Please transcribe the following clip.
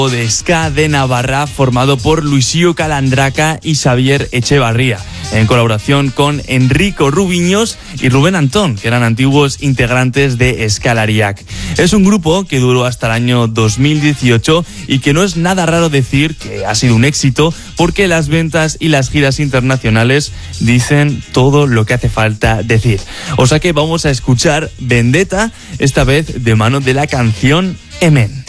de ska de Navarra formado por Luisío Calandraca y Xavier Echevarría, en colaboración con Enrico Rubiños y Rubén Antón, que eran antiguos integrantes de Escalariac. Es un grupo que duró hasta el año 2018 y que no es nada raro decir que ha sido un éxito, porque las ventas y las giras internacionales dicen todo lo que hace falta decir. O sea que vamos a escuchar Vendetta, esta vez de mano de la canción Emen.